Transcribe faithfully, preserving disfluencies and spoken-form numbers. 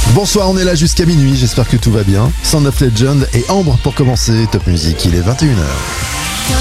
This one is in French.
Bonsoir, on est là jusqu'à minuit, j'espère que tout va bien. Sound of Legend et Ambre pour commencer Top Music, il est vingt et une heures.